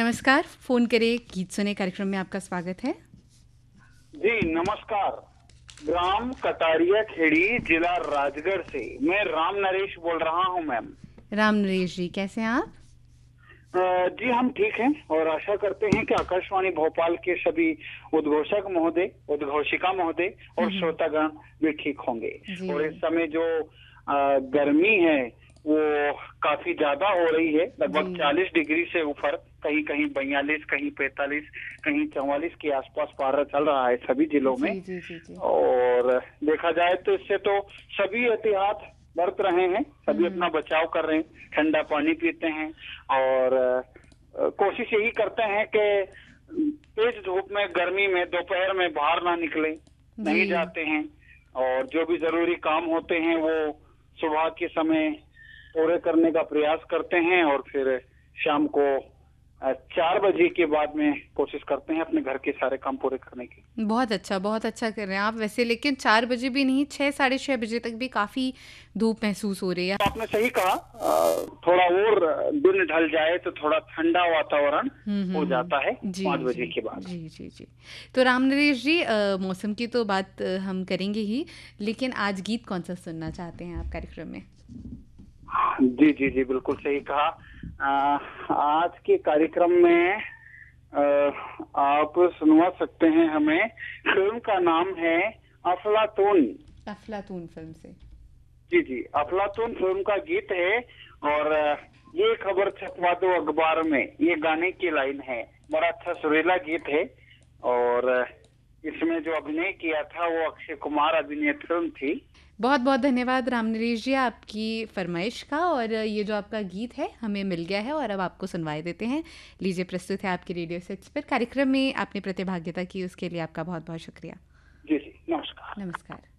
नमस्कार, फ़ोन करे गीत सुने कार्यक्रम में आपका स्वागत है। जी नमस्कार। ग्राम कटारिया खेड़ी, जिला राजगढ़ से मैं राम नरेश बोल रहा हूं मैम। राम नरेश जी, कैसे हैं आप? जी हम ठीक हैं और आशा करते हैं कि आकाशवाणी भोपाल के सभी उद्घोषक महोदय, उद्घोषिका महोदय और श्रोतागण भी ठीक होंगे। और इस समय जो गर्मी है वो काफी ज्यादा हो रही है, लगभग 40 डिग्री से ऊपर, कहीं कहीं 42, कहीं 45, कहीं 44 के आसपास पारा चल रहा है सभी जिलों में। और देखा जाए तो इससे तो सभी एहतियात बरत रहे हैं, सभी अपना बचाव कर रहे हैं, ठंडा पानी पीते हैं और कोशिश यही करते हैं कि तेज धूप में, गर्मी में, दोपहर में बाहर ना निकले, नहीं जाते हैं और जो भी जरूरी काम होते हैं वो सुबह के समय पूरे करने का प्रयास करते हैं और फिर शाम को 4 बजे के बाद में कोशिश करते हैं अपने घर के सारे काम पूरे करने की। बहुत अच्छा कर रहे हैं आप वैसे, लेकिन 4 बजे भी नहीं, 6 साढ़े 6 बजे तक भी काफ़ी धूप महसूस हो रही है। आपने सही कहा, थोड़ा और दिन ढल जाए तो थोड़ा ठंडा वातावरण हो जाता है 5 बजे के बाद। जी। तो राम नरेश जी, मौसम की तो बात हम करेंगे ही, लेकिन आज गीत कौन सा सुनना चाहते हैं आप कार्यक्रम में? जी बिल्कुल सही कहा। आज के कार्यक्रम में आप सुनवा सकते हैं हमें। फिल्म का नाम है अफलातून। अफलातून फिल्म से? जी, अफलातून फिल्म का गीत है और ये खबर छपवा दो अखबार में, ये गाने की लाइन है। बड़ा अच्छा सुरीला गीत है और इसमें जो अभिनय किया था वो अक्षय कुमार अभिनीत फिल्म थी। बहुत बहुत धन्यवाद राम नरेश जी आपकी फरमाइश का, और ये जो आपका गीत है हमें मिल गया है और अब आपको सुनवाए देते हैं। लीजिए, प्रस्तुत है आपके रेडियो सेट्स पर। कार्यक्रम में आपने प्रतिभागिता की उसके लिए आपका बहुत बहुत शुक्रिया। जी नमस्कार। नमस्कार।